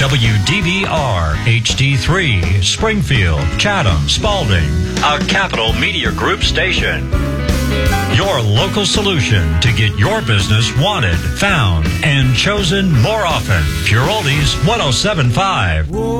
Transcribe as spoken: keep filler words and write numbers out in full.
W D V R H D three, Springfield, Chatham, Spalding, a Capital Media Group station. Your local solution to get your business wanted, found, and chosen more often. Pure Oldies one oh seven point five.